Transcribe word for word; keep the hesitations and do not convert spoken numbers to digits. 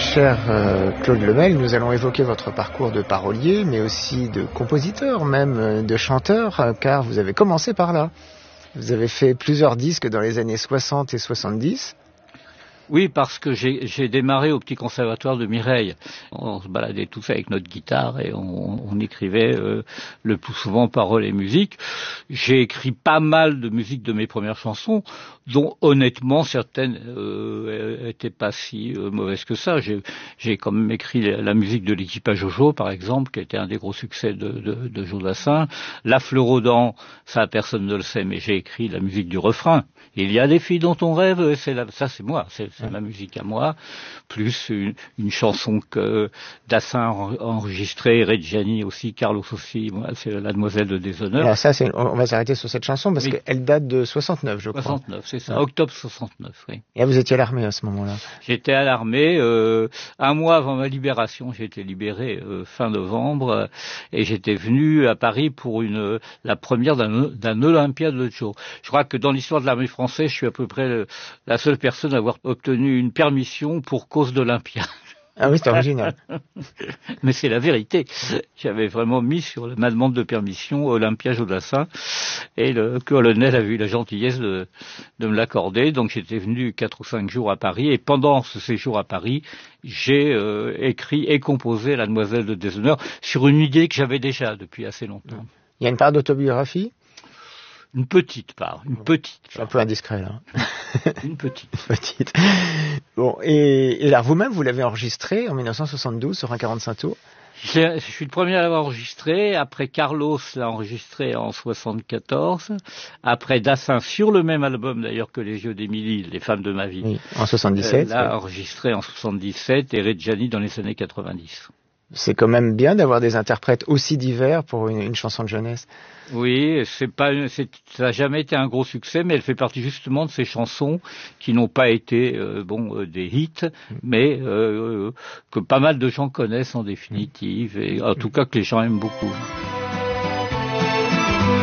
cher euh, Claude Lemel, nous allons évoquer votre parcours de parolier, mais aussi de compositeur, même euh, de chanteur, euh, car vous avez commencé par là. Vous avez fait plusieurs disques dans les années soixante et soixante-dix. Oui, parce que j'ai, j'ai démarré au petit conservatoire de Mireille. On se baladait tous avec notre guitare et on, on écrivait euh, le plus souvent paroles et musique. J'ai écrit pas mal de musique de mes premières chansons, dont honnêtement certaines euh, étaient pas si euh, mauvaises que ça. J'ai, j'ai quand même écrit la, la musique de l'équipage Jojo, par exemple, qui était un des gros succès de, de, de Joe Dassin. La fleur aux dents, ça personne ne le sait, mais j'ai écrit la musique du refrain. Il y a des filles dont on rêve, c'est la, ça c'est moi, c'est, c'est ma musique à moi, plus une, une chanson que Dassin a enregistrée, Reggiani aussi, Carlos aussi, moi, c'est La Demoiselle de Déshonneur. Alors ça, c'est, on va s'arrêter sur cette chanson parce oui. qu'elle date de soixante-neuf, je crois. soixante-neuf, c'est ça, ouais. Octobre soixante-neuf, oui. Et là, vous étiez à l'armée à ce moment-là. J'étais à l'armée, euh, un mois avant ma libération, j'ai été libéré euh, fin novembre, euh, et j'étais venu à Paris pour une la première d'un, d'un Olympiade de Joe. Je crois que dans l'histoire de l'armée française, je suis à peu près le, la seule personne à avoir obtenu une permission pour cause d'Olympia. Ah oui, c'est original. Mais c'est la vérité. J'avais vraiment mis sur ma demande de permission Olympia Joe Dassin et le colonel a eu la gentillesse de, de me l'accorder. Donc j'étais venu quatre ou cinq jours à Paris et pendant ce séjour à Paris, j'ai euh, écrit et composé La Demoiselle de Déshonneur sur une idée que j'avais déjà depuis assez longtemps. Il y a une part d'autobiographie ? Une petite part, une petite part. Un peu indiscret, là. Une petite. petite. Bon, et, et là, vous-même, vous l'avez enregistré en dix-neuf cent soixante-douze sur un quarante-cinq tours. Je, je suis le premier à l'avoir enregistré. Après, Carlos l'a enregistré en soixante-quatorze. Après, Dassin, sur le même album d'ailleurs que Les Yeux d'Émilie, Les Femmes de ma vie. Oui, en soixante-dix-sept. Euh, l'a oui. enregistré en soixante-dix-sept et Reggiani dans les années quatre-vingt-dix. C'est quand même bien d'avoir des interprètes aussi divers pour une, une chanson de jeunesse. Oui, c'est pas, c'est, ça n'a jamais été un gros succès, mais elle fait partie justement de ces chansons qui n'ont pas été, euh, bon, euh, des hits, mais euh, que pas mal de gens connaissent en définitive, et en tout cas que les gens aiment beaucoup.